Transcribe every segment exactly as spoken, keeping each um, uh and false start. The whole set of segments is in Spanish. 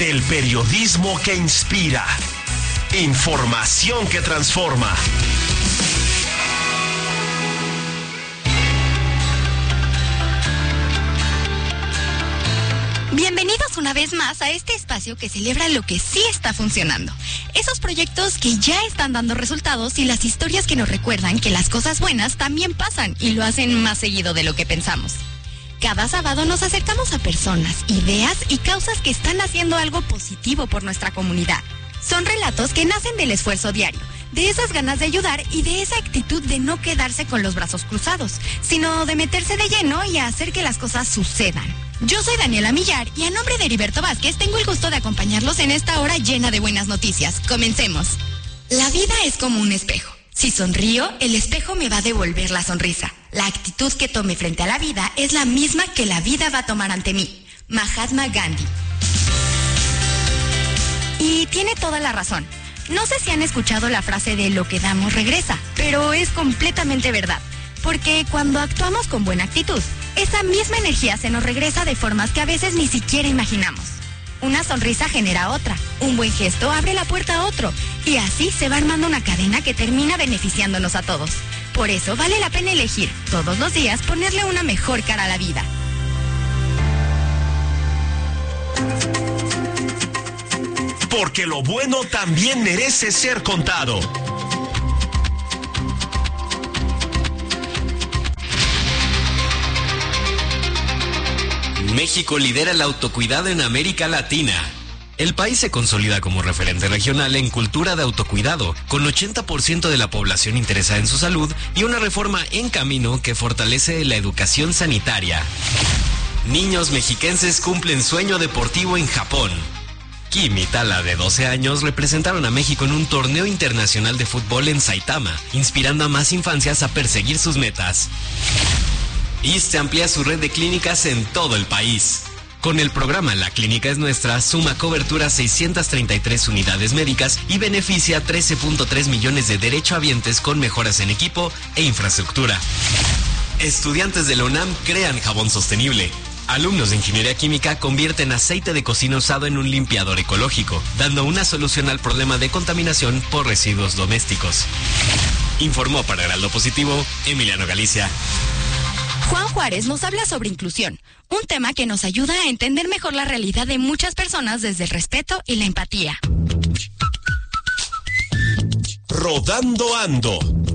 El periodismo que inspira. Información que transforma. Bienvenidos una vez más a este espacio que celebra lo que sí está funcionando. Esos proyectos que ya están dando resultados y las historias que nos recuerdan que las cosas buenas también pasan y lo hacen más seguido de lo que pensamos. Cada sábado nos acercamos a personas, ideas y causas que están haciendo algo positivo por nuestra comunidad. Son relatos que nacen del esfuerzo diario, de esas ganas de ayudar y de esa actitud de no quedarse con los brazos cruzados, sino de meterse de lleno y hacer que las cosas sucedan. Yo soy Daniela Millar y a nombre de Heriberto Vázquez tengo el gusto de acompañarlos en esta hora llena de buenas noticias. Comencemos. La vida es como un espejo. Si sonrío, el espejo me va a devolver la sonrisa. La actitud que tome frente a la vida es la misma que la vida va a tomar ante mí. Mahatma Gandhi. Y tiene toda la razón. No sé si han escuchado la frase de lo que damos regresa, pero es completamente verdad. Porque cuando actuamos con buena actitud, esa misma energía se nos regresa de formas que a veces ni siquiera imaginamos. Una sonrisa genera otra, un buen gesto abre la puerta a otro, y así se va armando una cadena que termina beneficiándonos a todos. Por eso vale la pena elegir, todos los días, ponerle una mejor cara a la vida. Porque lo bueno también merece ser contado. México lidera el autocuidado en América Latina. El país se consolida como referente regional en cultura de autocuidado, con ochenta por ciento de la población interesada en su salud y una reforma en camino que fortalece la educación sanitaria. Niños mexiquenses cumplen sueño deportivo en Japón. Kim y Tala, de doce años, representaron a México en un torneo internacional de fútbol en Saitama, inspirando a más infancias a perseguir sus metas. I S S S T E amplía su red de clínicas en todo el país. Con el programa La Clínica es Nuestra, suma cobertura a seiscientas treinta y tres unidades médicas y beneficia a trece punto tres millones de derechohabientes con mejoras en equipo e infraestructura. Estudiantes de la UNAM crean jabón sostenible. Alumnos de Ingeniería Química convierten aceite de cocina usado en un limpiador ecológico, dando una solución al problema de contaminación por residuos domésticos. Informó para Heraldo Positivo, Emiliano Galicia. Juan Juárez nos habla sobre inclusión, un tema que nos ayuda a entender mejor la realidad de muchas personas desde el respeto y la empatía. Rodando Ando.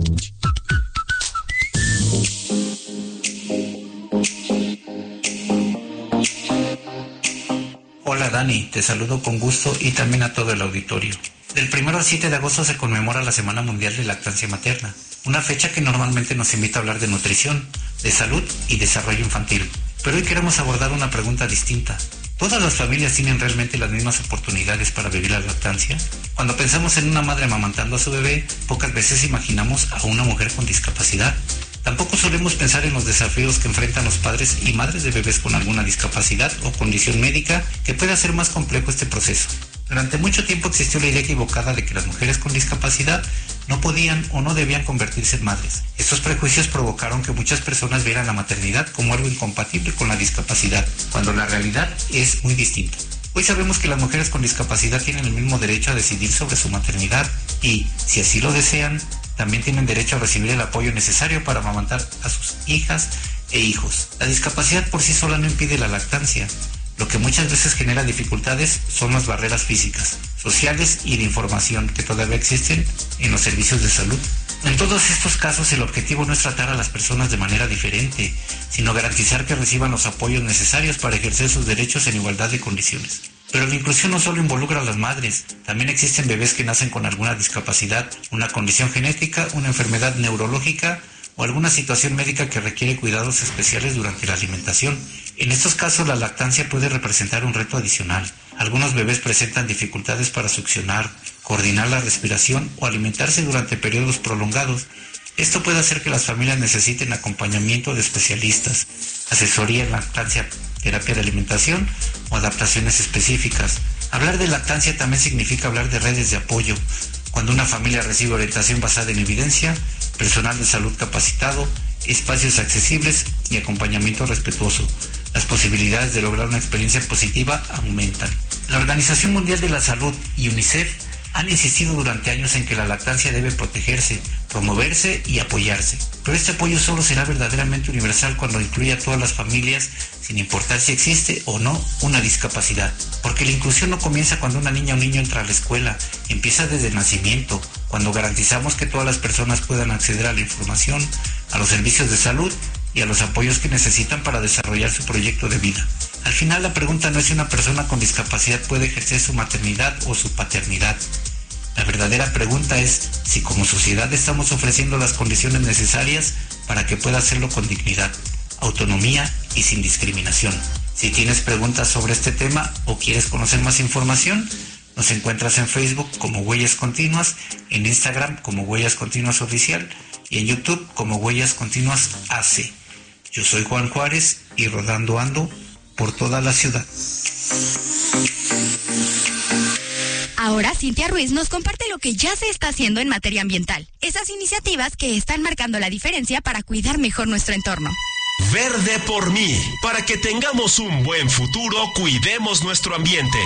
Hola Dani, te saludo con gusto y también a todo el auditorio. Del primero al siete de agosto se conmemora la Semana Mundial de Lactancia Materna, una fecha que normalmente nos invita a hablar de nutrición, de salud y desarrollo infantil. Pero hoy queremos abordar una pregunta distinta. ¿Todas las familias tienen realmente las mismas oportunidades para vivir la lactancia? Cuando pensamos en una madre amamantando a su bebé, pocas veces imaginamos a una mujer con discapacidad. Tampoco solemos pensar en los desafíos que enfrentan los padres y madres de bebés con alguna discapacidad o condición médica que puede hacer más complejo este proceso. Durante mucho tiempo existió la idea equivocada de que las mujeres con discapacidad no podían o no debían convertirse en madres. Estos prejuicios provocaron que muchas personas vieran la maternidad como algo incompatible con la discapacidad, cuando la realidad es muy distinta. Hoy sabemos que las mujeres con discapacidad tienen el mismo derecho a decidir sobre su maternidad y, si así lo desean, también tienen derecho a recibir el apoyo necesario para amamantar a sus hijas e hijos. La discapacidad por sí sola no impide la lactancia. Lo que muchas veces genera dificultades son las barreras físicas, sociales y de información que todavía existen en los servicios de salud. En todos estos casos el objetivo no es tratar a las personas de manera diferente, sino garantizar que reciban los apoyos necesarios para ejercer sus derechos en igualdad de condiciones. Pero la inclusión no solo involucra a las madres, también existen bebés que nacen con alguna discapacidad, una condición genética, una enfermedad neurológica o alguna situación médica que requiere cuidados especiales durante la alimentación. En estos casos la lactancia puede representar un reto adicional. Algunos bebés presentan dificultades para succionar, coordinar la respiración o alimentarse durante periodos prolongados. Esto puede hacer que las familias necesiten acompañamiento de especialistas, asesoría en lactancia, terapia de alimentación o adaptaciones específicas. Hablar de lactancia también significa hablar de redes de apoyo. Cuando una familia recibe orientación basada en evidencia, personal de salud capacitado, espacios accesibles y acompañamiento respetuoso. Las posibilidades de lograr una experiencia positiva aumentan. La Organización Mundial de la Salud y UNICEF han insistido durante años en que la lactancia debe protegerse, promoverse y apoyarse. Pero este apoyo solo será verdaderamente universal cuando incluya a todas las familias, sin importar si existe o no una discapacidad. Porque la inclusión no comienza cuando una niña o un niño entra a la escuela, empieza desde el nacimiento, cuando garantizamos que todas las personas puedan acceder a la información, a los servicios de salud y a los apoyos que necesitan para desarrollar su proyecto de vida. Al final, la pregunta no es si una persona con discapacidad puede ejercer su maternidad o su paternidad. La verdadera pregunta es si como sociedad estamos ofreciendo las condiciones necesarias para que pueda hacerlo con dignidad, autonomía y sin discriminación. Si tienes preguntas sobre este tema o quieres conocer más información, nos encuentras en Facebook como Huellas Continuas, en Instagram como Huellas Continuas Oficial y en YouTube como Huellas Continuas A C. Yo soy Juan Juárez y rodando ando por toda la ciudad. Ahora Cintia Ruiz nos comparte lo que ya se está haciendo en materia ambiental. Esas iniciativas que están marcando la diferencia para cuidar mejor nuestro entorno. Verde por mí. Para que tengamos un buen futuro, cuidemos nuestro ambiente.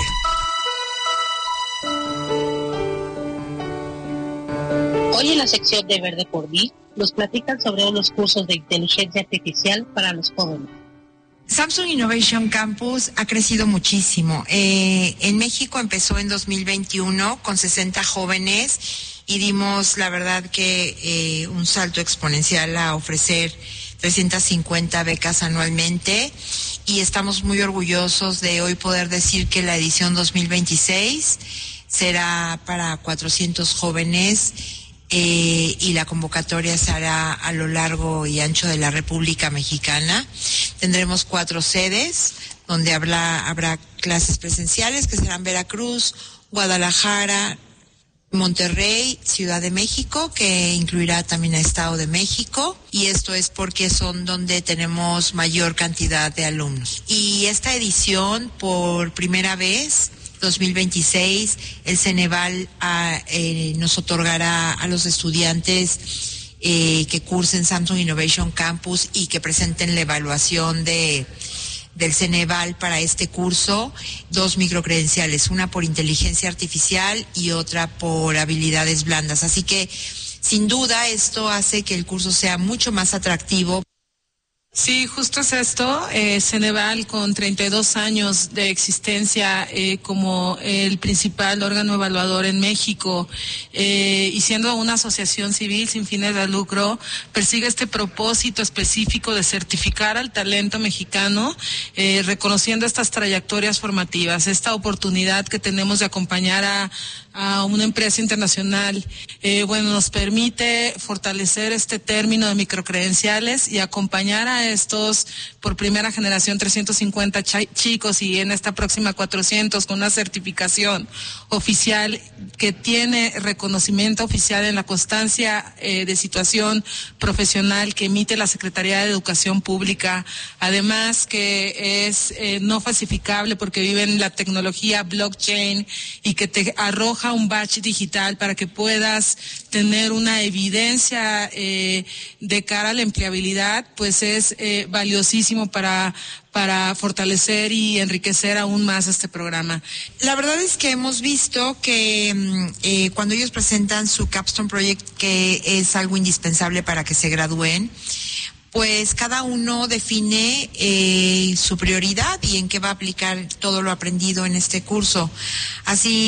Hoy en la sección de Verde por mí nos platican sobre unos cursos de inteligencia artificial para los jóvenes. Samsung Innovation Campus ha crecido muchísimo. Eh, en México empezó en dos mil veintiuno con sesenta jóvenes y dimos, la verdad, que eh, un salto exponencial a ofrecer trescientas cincuenta becas anualmente y estamos muy orgullosos de hoy poder decir que la edición dos mil veintiséis será para cuatrocientos jóvenes. Eh, y la convocatoria se hará a lo largo y ancho de la República Mexicana. Tendremos cuatro sedes donde habrá, habrá clases presenciales que serán Veracruz, Guadalajara, Monterrey, Ciudad de México, que incluirá también a Estado de México, y esto es porque son donde tenemos mayor cantidad de alumnos. Y esta edición, por primera vez, dos mil veintiséis, el Ceneval a, eh, nos otorgará a los estudiantes eh, que cursen Samsung Innovation Campus y que presenten la evaluación de del Ceneval para este curso, dos microcredenciales, una por inteligencia artificial y otra por habilidades blandas. Así que, sin duda, esto hace que el curso sea mucho más atractivo. Sí, justo es esto. Eh, Ceneval, con treinta y dos años de existencia eh, como el principal órgano evaluador en México eh, y siendo una asociación civil sin fines de lucro, persigue este propósito específico de certificar al talento mexicano, eh, reconociendo estas trayectorias formativas, esta oportunidad que tenemos de acompañar a a una empresa internacional, eh, bueno, nos permite fortalecer este término de microcredenciales y acompañar a estos por primera generación trescientos cincuenta ch- chicos y en esta próxima cuatrocientos con una certificación oficial que tiene reconocimiento oficial en la constancia eh, de situación profesional que emite la Secretaría de Educación Pública, además que es eh, no falsificable porque vive en la tecnología blockchain y que te arroja un badge digital para que puedas tener una evidencia eh, de cara a la empleabilidad, pues es eh, valiosísimo para para fortalecer y enriquecer aún más este programa. La verdad es que hemos visto que eh, cuando ellos presentan su Capstone Project, que es algo indispensable para que se gradúen, pues cada uno define eh, su prioridad y en qué va a aplicar todo lo aprendido en este curso. Así